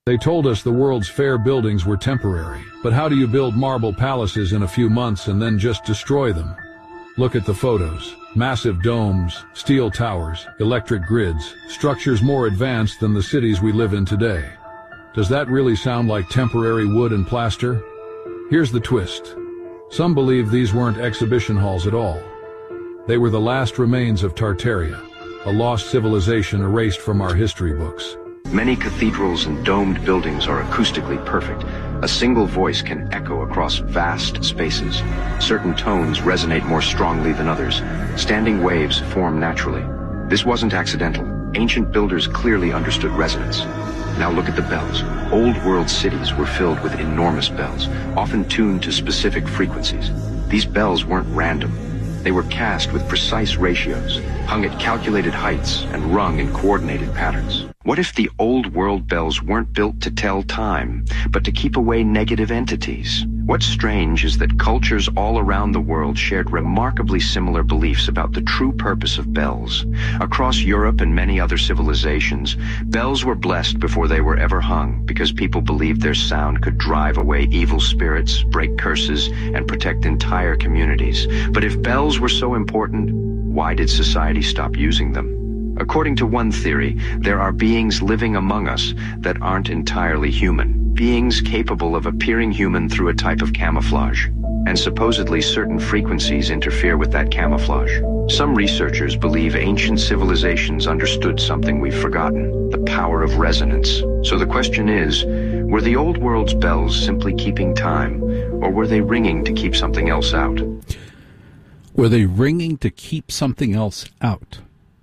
They told us the World's Fair buildings were temporary, but how do you build marble palaces in a few months and then just destroy them? Look at the photos. Massive domes, steel towers, electric grids, structures more advanced than the cities we live in today. Does that really sound like temporary wood and plaster? Here's the twist. Some believe these weren't exhibition halls at all. They were the last remains of Tartaria, a lost civilization erased from our history books. Many cathedrals and domed buildings are acoustically perfect. A single voice can echo across vast spaces. Certain tones resonate more strongly than others. Standing waves form naturally. This wasn't accidental. Ancient builders clearly understood resonance. Now look at the bells. Old world cities were filled with enormous bells, often tuned to specific frequencies. These bells weren't random. They were cast with precise ratios, hung at calculated heights, and rung in coordinated patterns. What if the old world bells weren't built to tell time, but to keep away negative entities? What's strange is that cultures all around the world shared remarkably similar beliefs about the true purpose of bells. Across Europe and many other civilizations, bells were blessed before they were ever hung because people believed their sound could drive away evil spirits, break curses, and protect entire communities. But if bells were so important, why did society stop using them? According to one theory, there are beings living among us that aren't entirely human, beings capable of appearing human through a type of camouflage, and supposedly certain frequencies interfere with that camouflage. Some researchers believe ancient civilizations understood something we've forgotten, the power of resonance. So the question is, were the old world's bells simply keeping time, or were they ringing to keep something else out? Were they ringing to keep something else out?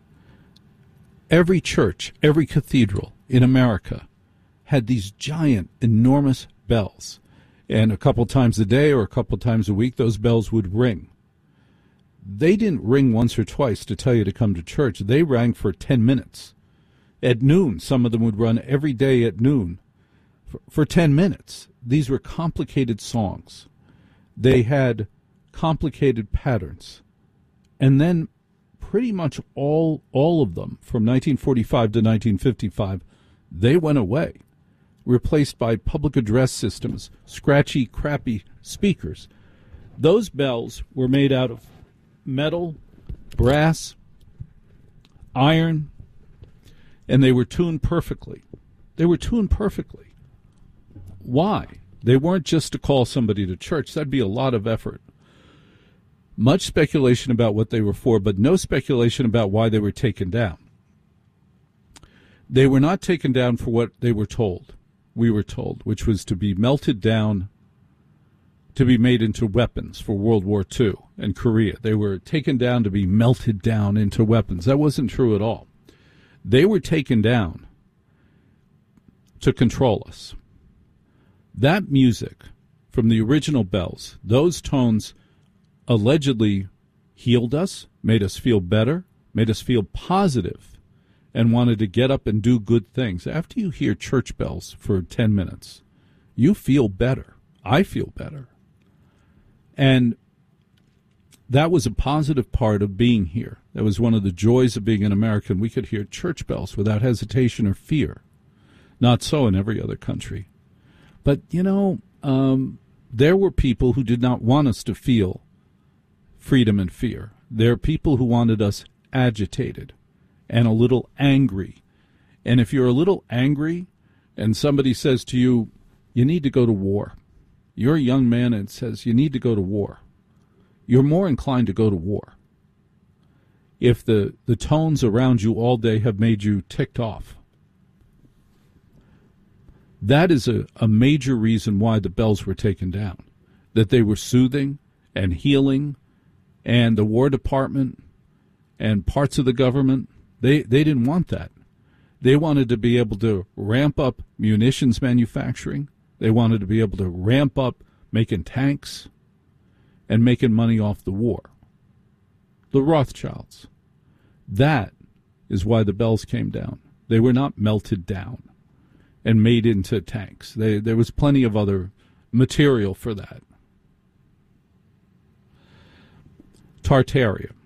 Every church, every cathedral in America had these giant, enormous bells. And a couple times a day or a couple times a week, those bells would ring. They didn't ring once or twice to tell you to come to church. They rang for 10 minutes. At noon, some of them would run every day at noon for 10 minutes. These were complicated songs. They had complicated patterns. And then pretty much all of them, from 1945 to 1955, they went away, replaced by public address systems, scratchy, crappy speakers. Those bells were made out of metal, brass, iron, and they were tuned perfectly. They were tuned perfectly. Why? They weren't just to call somebody to church. That'd be a lot of effort. Much speculation about what they were for, but no speculation about why they were taken down. They were not taken down for what they were told, we were told, which was to be melted down, to be made into weapons for World War II and Korea. They were taken down to be melted down into weapons. That wasn't true at all. They were taken down to control us. That music from the original bells, those tones allegedly healed us, made us feel better, made us feel positive, and wanted to get up and do good things. After you hear church bells for 10 minutes, you feel better. I feel better. And that was a positive part of being here. That was one of the joys of being an American. We could hear church bells without hesitation or fear. Not so in every other country. But, there were people who did not want us to feel freedom and fear. There are people who wanted us agitated and a little angry. And if you're a little angry and somebody says to you, you need to go to war, you're a young man and says you need to go to war, you're more inclined to go to war. If the tones around you all day have made you ticked off. That is a major reason why the bells were taken down, that they were soothing and healing. And the War Department and parts of the government, they didn't want that. They wanted to be able to ramp up munitions manufacturing. They wanted to be able to ramp up making tanks and making money off the war. The Rothschilds. That is why the bells came down. They were not melted down and made into tanks. There was plenty of other material for that. Tartaria.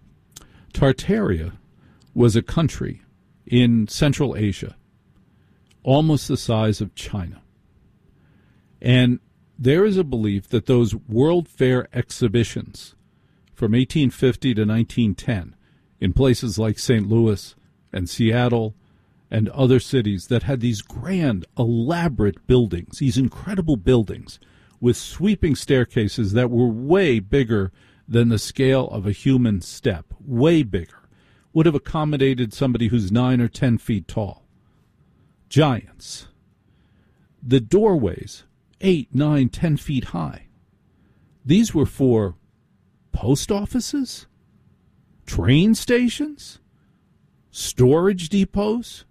Tartaria was a country in Central Asia, almost the size of China. And there is a belief that those World Fair exhibitions from 1850 to 1910 in places like St. Louis and Seattle and other cities that had these grand, elaborate buildings, these incredible buildings with sweeping staircases that were way bigger than the scale of a human step, way bigger, would have accommodated somebody who's 9 or 10 feet tall. Giants. The doorways, 8, 9, 10 feet high. These were for post offices, train stations, storage depots.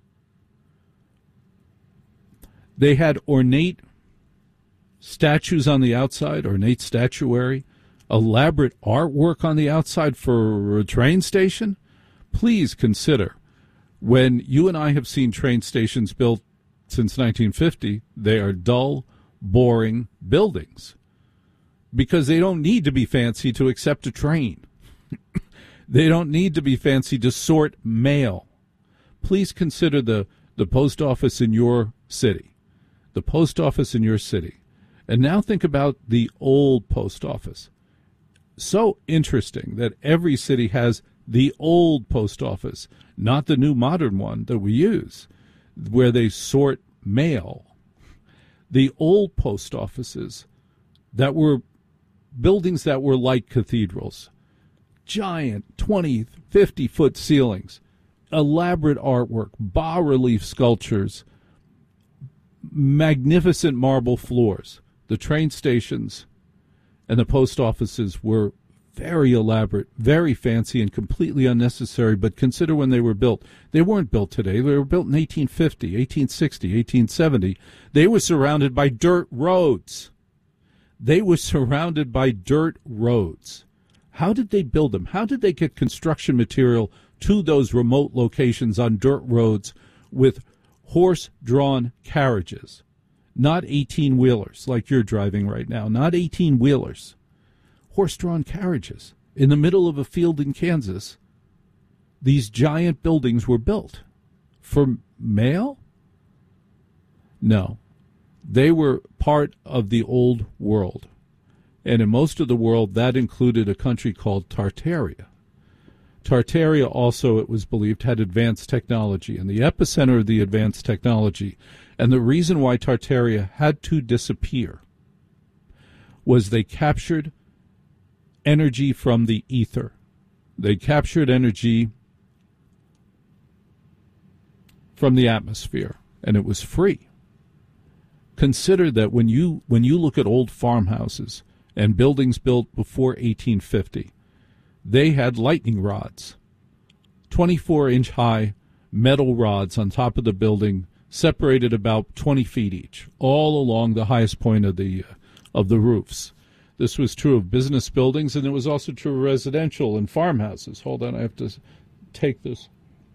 They had ornate statues on the outside, ornate statuary, elaborate artwork on the outside for a train station. Please consider, when you and I have seen train stations built since 1950, they are dull, boring buildings because they don't need to be fancy to accept a train. They don't need to be fancy to sort mail. Please consider the post office in your city. The post office in your city. And now think about the old post office. So interesting that every city has the old post office, not the new modern one that we use, where they sort mail. The old post offices that were buildings that were like cathedrals, giant 20, 50-foot ceilings, elaborate artwork, bas-relief sculptures, magnificent marble floors. The train stations and the post offices were very elaborate, very fancy, and completely unnecessary. But consider when they were built. They weren't built today. They were built in 1850, 1860, 1870. They were surrounded by dirt roads. They were surrounded by dirt roads. How did they build them? How did they get construction material to those remote locations on dirt roads with horse-drawn carriages? Not 18-wheelers like you're driving right now. Not 18-wheelers. Horse-drawn carriages. In the middle of a field in Kansas, these giant buildings were built. For mail? No. They were part of the old world. And in most of the world, that included a country called Tartaria. Tartaria also, it was believed, had advanced technology, and the epicenter of the advanced technology. And the reason why Tartaria had to disappear was they captured energy from the ether. They captured energy from the atmosphere, and it was free. Consider that when you look at old farmhouses and buildings built before 1850, they had lightning rods, 24-inch high metal rods on top of the building, separated about 20 feet each, all along the highest point of the roofs. This was true of business buildings, and it was also true of residential and farmhouses. Hold on, I have to take this.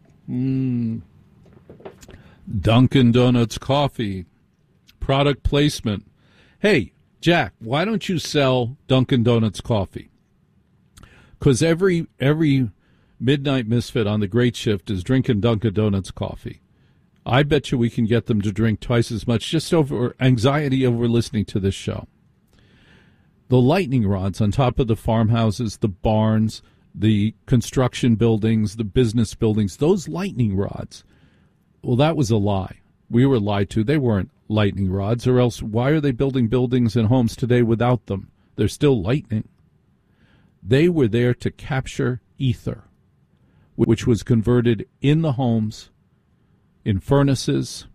Dunkin' Donuts coffee, product placement. Hey, Jack, why don't you sell Dunkin' Donuts coffee? Because every midnight misfit on the great shift is drinking Dunkin' Donuts coffee. I bet you we can get them to drink twice as much just over anxiety over listening to this show. The lightning rods on top of the farmhouses, the barns, the construction buildings, the business buildings, those lightning rods, well, that was a lie. We were lied to. They weren't lightning rods, or else why are they building buildings and homes today without them? They're still lightning. They were there to capture ether, which was converted in the homes, in furnaces,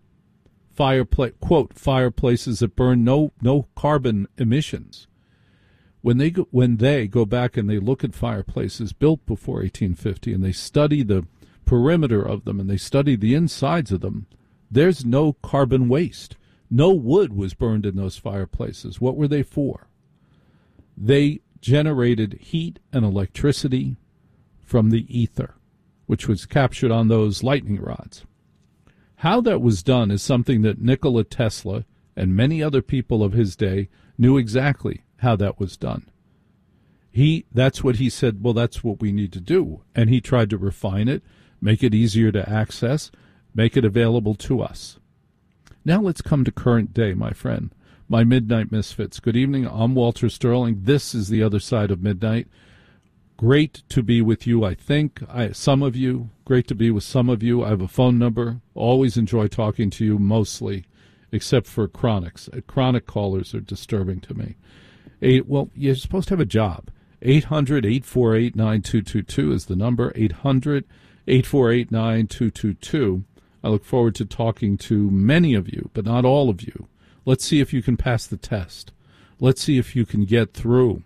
fireplaces that burn no carbon emissions. When they go back and they look at fireplaces built before 1850 and they study the perimeter of them and they study the insides of them, there's no carbon waste. No wood was burned in those fireplaces. What were they for? They generated heat and electricity from the ether, which was captured on those lightning rods. How that was done is something that Nikola Tesla and many other people of his day knew exactly how that was done. That's what he said, well, that's what we need to do. And he tried to refine it, make it easier to access, make it available to us. Now let's come to current day, my friend. My Midnight Misfits. Good evening. I'm Walter Sterling. This is The Other Side of Midnight. Great to be with you, I think. Some of you. Great to be with some of you. I have a phone number. Always enjoy talking to you, mostly, except for chronics. Chronic callers are disturbing to me. Well, you're supposed to have a job. 800-848-9222 is the number. 800-848-9222. I look forward to talking to many of you, but not all of you. Let's see if you can pass the test. Let's see if you can get through.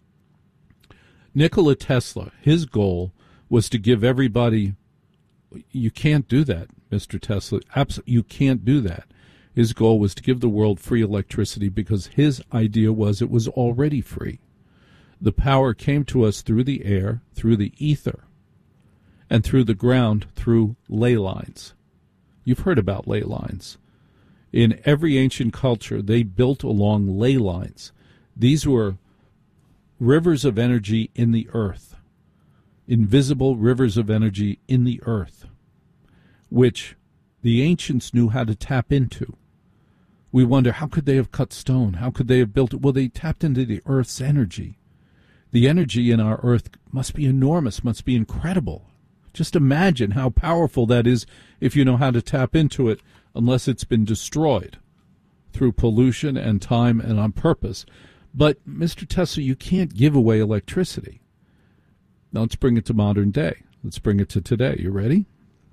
Nikola Tesla, his goal was to give everybody, you can't do that, Mr. Tesla. Absolutely, you can't do that. His goal was to give the world free electricity because his idea was it was already free. The power came to us through the air, through the ether, and through the ground through ley lines. You've heard about ley lines. In every ancient culture, they built along ley lines. These were rivers of energy in the earth, invisible rivers of energy in the earth, which the ancients knew how to tap into. We wonder, how could they have cut stone? How could they have built it? Well, they tapped into the earth's energy. The energy in our earth must be enormous, must be incredible. Just imagine how powerful that is if you know how to tap into it, unless it's been destroyed through pollution and time and on purpose. But, Mr. Tesla, you can't give away electricity. Now let's bring it to modern day. Let's bring it to today. You ready?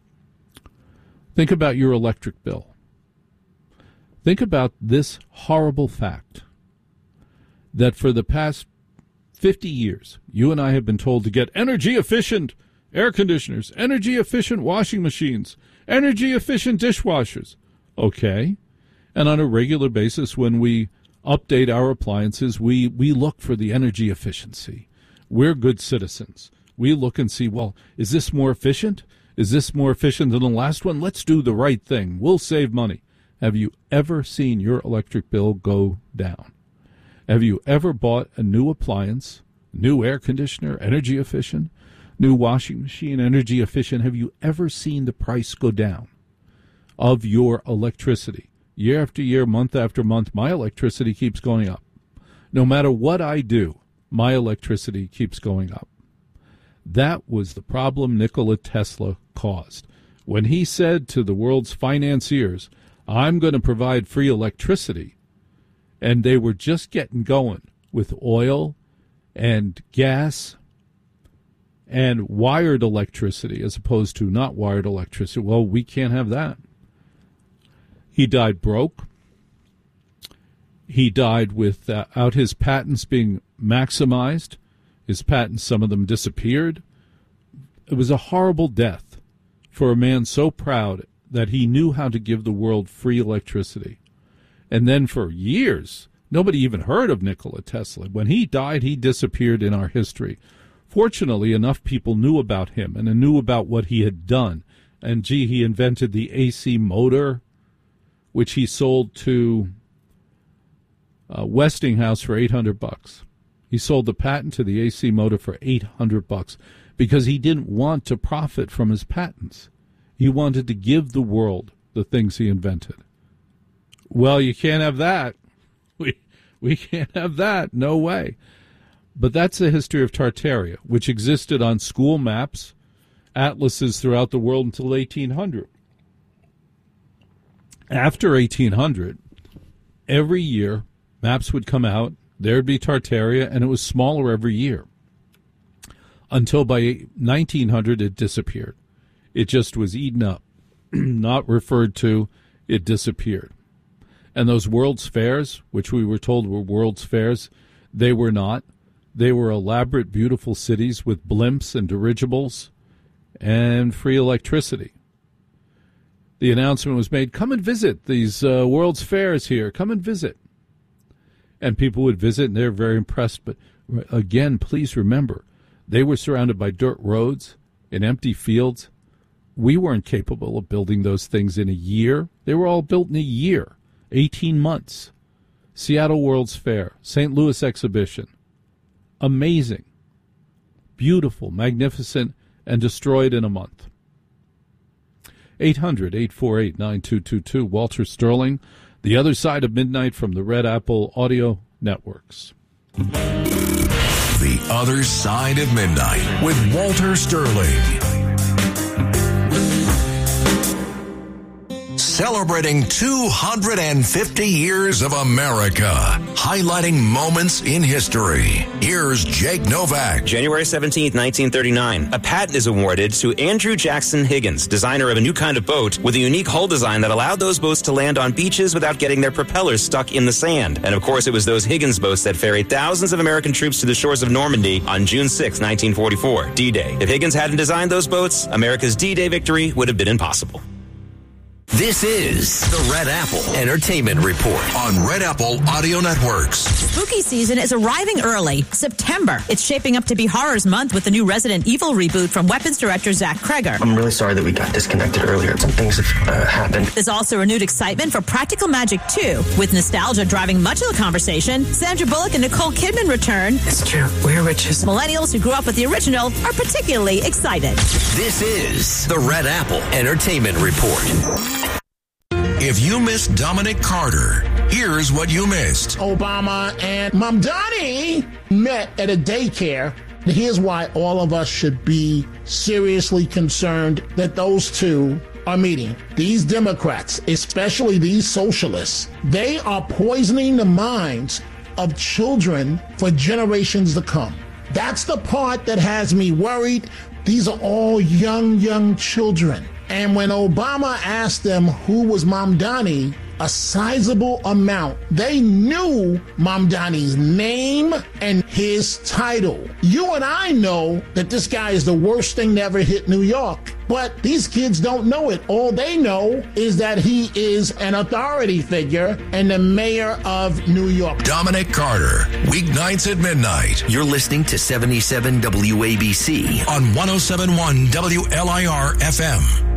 Think about your electric bill. Think about this horrible fact that for the past 50 years, you and I have been told to get energy-efficient air conditioners, energy-efficient washing machines, energy-efficient dishwashers. Okay. And on a regular basis, when we update our appliances, we look for the energy efficiency. We're good citizens. We look and see, well, is this more efficient? Is this more efficient than the last one? Let's do the right thing. We'll save money. Have you ever seen your electric bill go down? Have you ever bought a new appliance, new air conditioner, energy efficient, new washing machine, energy efficient? Have you ever seen the price go down of your electricity? Year after year, month after month, my electricity keeps going up. No matter what I do, my electricity keeps going up. That was the problem Nikola Tesla caused. When he said to the world's financiers, I'm going to provide free electricity, and they were just getting going with oil and gas and wired electricity as opposed to not wired electricity. Well, we can't have that. He died broke. He died without his patents being maximized. His patents, some of them disappeared. It was a horrible death for a man so proud that he knew how to give the world free electricity. And then for years, nobody even heard of Nikola Tesla. When he died, he disappeared in our history. Fortunately, enough people knew about him and knew about what he had done. And, gee, he invented the AC motor, which he sold to Westinghouse for $800. He sold the patent to the AC motor for $800 because he didn't want to profit from his patents. He wanted to give the world the things he invented. Well, you can't have that. We can't have that. No way. But that's the history of Tartaria, which existed on school maps, atlases throughout the world until 1800. After 1800, every year, maps would come out. There'd be Tartaria, and it was smaller every year. Until by 1900, it disappeared. It just was eaten up, not referred to. It disappeared. And those World's Fairs, which we were told were World's Fairs, they were not. They were elaborate, beautiful cities with blimps and dirigibles and free electricity. The announcement was made, come and visit these World's Fairs here. Come and visit. And people would visit, and they're very impressed. But again, please remember, they were surrounded by dirt roads and empty fields. We weren't capable of building those things in a year. They were all built in a year, 18 months. Seattle World's Fair, St. Louis Exhibition. Amazing, beautiful, magnificent, and destroyed in a month. 800-848-9222. Walter Sterling, The Other Side of Midnight from the Red Apple Audio Networks. The Other Side of Midnight with Walter Sterling. Celebrating 250 years of America, highlighting moments in history. Here's Jake Novak. January 17th, 1939, a patent is awarded to Andrew Jackson Higgins, designer of a new kind of boat with a unique hull design that allowed those boats to land on beaches without getting their propellers stuck in the sand. And of course, it was those Higgins boats that ferried thousands of American troops to the shores of Normandy on June 6, 1944, D-Day. If Higgins hadn't designed those boats, America's D-Day victory would have been impossible. This is the Red Apple Entertainment Report on Red Apple Audio Networks. Spooky season is arriving early. September. It's shaping up to be Horrors Month with the new Resident Evil reboot from Weapons director Zach Kreger. I'm really sorry that we got disconnected earlier. Some things have happened. There's also renewed excitement for Practical Magic 2. With nostalgia driving much of the conversation, Sandra Bullock and Nicole Kidman return. It's true. We're witches. Millennials who grew up with the original are particularly excited. This is the Red Apple Entertainment Report. If you missed Dominic Carter, here's what you missed. Obama and Mamdani met at a daycare. Here's why all of us should be seriously concerned that those two are meeting. These Democrats, especially these socialists, they are poisoning the minds of children for generations to come. That's the part that has me worried. These are all young children. And when Obama asked them who was Mamdani, a sizable amount, they knew Mamdani's name and his title. You and I know that this guy is the worst thing to ever hit New York. But these kids don't know it. All they know is that he is an authority figure and the mayor of New York. Dominic Carter, weeknights at midnight. You're listening to 77 WABC on 107.1 WLIR FM.